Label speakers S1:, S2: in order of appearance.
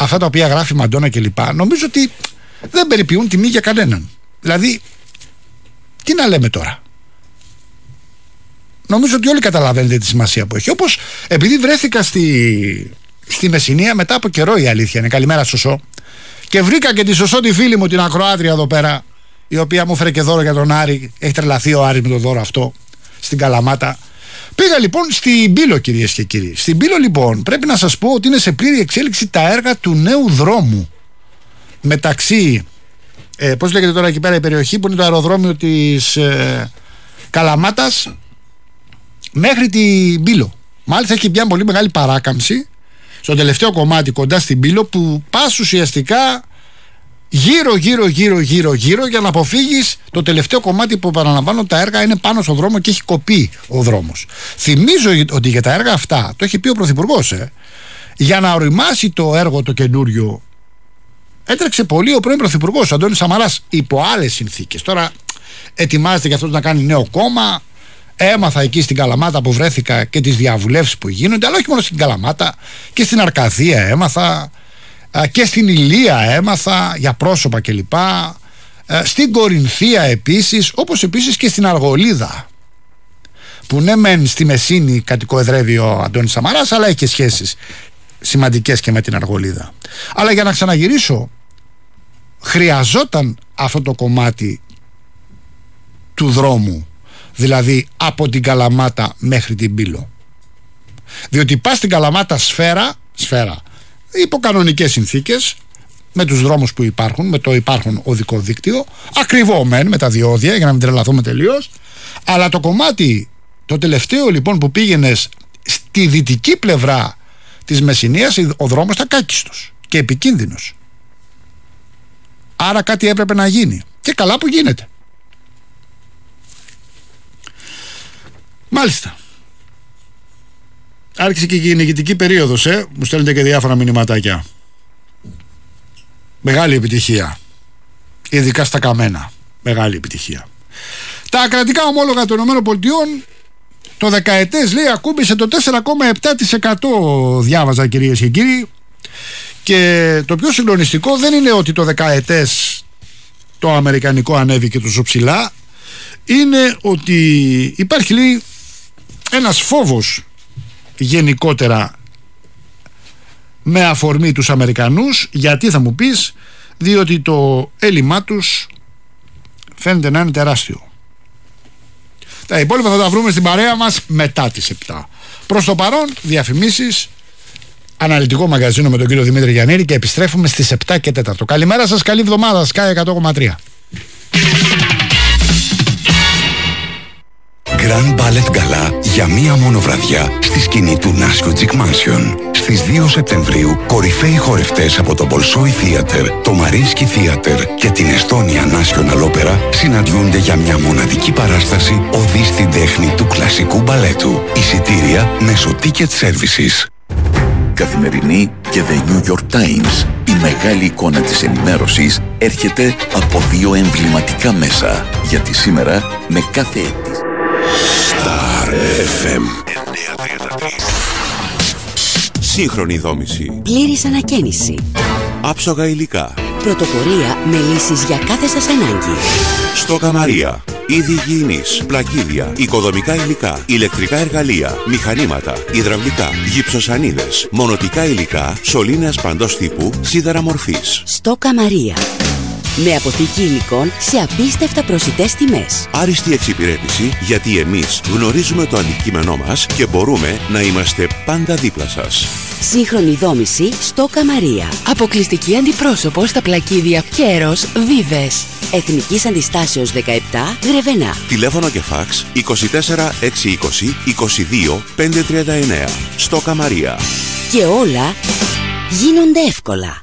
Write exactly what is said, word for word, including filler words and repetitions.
S1: αυτά τα οποία γράφει η Μαντόνα κλπ. Νομίζω ότι δεν περιποιούν τιμή για κανέναν. Δηλαδή, τι να λέμε τώρα. Νομίζω ότι όλοι καταλαβαίνετε τη σημασία που έχει. Όπως επειδή βρέθηκα στη, στη Μεσσηνία μετά από καιρό, η αλήθεια είναι. Καλημέρα, Σωσό. Και βρήκα και τη Σωσό τη φίλη μου, την ακροάτρια εδώ πέρα, η οποία μου έφερε και δώρο για τον Άρη. Έχει τρελαθεί ο Άρης με το δώρο αυτό στην Καλαμάτα. Πήγα λοιπόν στην Πύλο, κυρίες και κύριοι. Στην Πύλο λοιπόν πρέπει να σας πω ότι είναι σε πλήρη εξέλιξη τα έργα του νέου δρόμου μεταξύ, ε, πώς λέγεται τώρα εκεί πέρα η περιοχή που είναι το αεροδρόμιο της ε, Καλαμάτας μέχρι την Πύλο. Μάλιστα έχει μια πολύ μεγάλη παράκαμψη στο τελευταίο κομμάτι κοντά στην Πύλο που πας ουσιαστικά γύρω γύρω γύρω γύρω γύρω για να αποφύγεις το τελευταίο κομμάτι που, παραλαμβάνω, τα έργα είναι πάνω στο δρόμο και έχει κοπεί ο δρόμος. Θυμίζω ότι για τα έργα αυτά το έχει πει ο Πρωθυπουργός, ε, για να οριμάσει το έργο το καινούριο έτρεξε πολύ ο πρώην Πρωθυπουργός ο Αντώνης Σαμαράς υπό άλλες συνθήκες. Τώρα ετοιμάζεται για αυτό να κάνει νέο κόμμα. Έμαθα εκεί στην Καλαμάτα που βρέθηκα και τις διαβουλεύσεις που γίνονται, αλλά όχι μόνο στην Καλαμάτα, και στην Αρκαδία έμαθα, και στην Ηλία έμαθα για πρόσωπα κλπ. Στην Κορινθία επίσης, όπως επίσης και στην Αργολίδα, που ναι μεν στη Μεσίνη κατοικοεδρεύει ο Αντώνης Σαμαράς, αλλά έχει και σχέσεις σημαντικές και με την Αργολίδα. Αλλά για να ξαναγυρίσω, χρειαζόταν αυτό το κομμάτι του δρόμου, δηλαδή από την Καλαμάτα μέχρι την Πύλο, διότι πας στην Καλαμάτα σφαίρα, σφαίρα υπό κανονικές συνθήκες, με τους δρόμους που υπάρχουν, με το υπάρχον οδικό δίκτυο, ακριβό μεν με τα διόδια για να μην τρελαθούμε τελείως, αλλά το κομμάτι το τελευταίο λοιπόν που πήγαινες στη δυτική πλευρά της Μεσσηνίας, ο δρόμος ήταν κάκιστος και επικίνδυνος. Άρα κάτι έπρεπε να γίνει και καλά που γίνεται. Μάλιστα. Άρχισε και η κυνηγητική περίοδος, ε. Μου στέλνετε και διάφορα μηνυματάκια. Μεγάλη επιτυχία. Ειδικά στα καμένα. Μεγάλη επιτυχία. Τα κρατικά ομόλογα των ΗΠΑ το δεκαετές, λέει, ακούμπησε το τέσσερα κόμμα επτά τοις εκατό, διάβαζα, κυρίες και κύριοι. Και το πιο συγκλονιστικό δεν είναι ότι το δεκαετές το αμερικανικό ανέβηκε τόσο ψηλά. Είναι ότι υπάρχει, λέει, ένας φόβος γενικότερα με αφορμή τους Αμερικανούς. Γιατί θα μου πεις? Διότι το έλλειμμά τους φαίνεται να είναι τεράστιο. Τα υπόλοιπα θα τα βρούμε στην παρέα μας μετά τις επτά. Προς το παρόν, διαφημίσεις, αναλυτικό μαγαζίνο με τον κύριο Δημήτρη Γιαννήρη και επιστρέφουμε στις επτά και τέσσερα. Καλημέρα σας, καλή εβδομάδα, Sky εκατό κόμμα τρία.
S2: Grand Ballet Gala για μία μόνο βραδιά στη σκηνή του Νάσιο Τζικ Mansion. Στις δύο Σεπτεμβρίου, κορυφαίοι χορευτές από το Bolshoi Theater, το Mariinsky Theater και την Estonia National Opera συναντιούνται για μια μοναδική παράσταση οδή στην τέχνη του κλασικού μπαλέτου. Εισιτήρια μέσω Ticket Services.
S3: Καθημερινή και The New York Times. Η μεγάλη εικόνα της ενημέρωσης έρχεται από δύο εμβληματικά μέσα. Γιατί σήμερα με κάθε αίτηση.
S2: Star εφ εμ
S4: εννιακόσια τριάντα τρία. Σύγχρονη δόμηση.
S5: Πλήρης ανακαίνιση.
S4: Άψογα υλικά.
S5: Πρωτοπορία με λύσεις για κάθε σας ανάγκη.
S4: Στόκα Μαρία. Είδη υγιεινής, πλακίδια, οικοδομικά υλικά, ηλεκτρικά εργαλεία, μηχανήματα, υδραυλικά, γυψοσανίδες, μονοτικά υλικά, σωλήνες παντός τύπου, σίδερα μορφής.
S5: Στόκα Μαρία. Με αποθήκη υλικών σε απίστευτα προσιτές τιμές.
S4: Άριστη εξυπηρέτηση, γιατί εμείς γνωρίζουμε το αντικείμενό μας και μπορούμε να είμαστε πάντα δίπλα σας.
S5: Σύγχρονη δόμηση Στόκα Μαρία. Αποκλειστική αντιπρόσωπο στα πλακίδια Φιέρος Βίβες. Εθνικής Αντιστάσεως δεκαεπτά, Γρεβενά.
S4: Τηλέφωνο και φάξ είκοσι τέσσερα εξακόσια είκοσι είκοσι δύο πεντακόσια τριάντα εννέα. Στόκα Μαρία.
S5: Και όλα γίνονται εύκολα.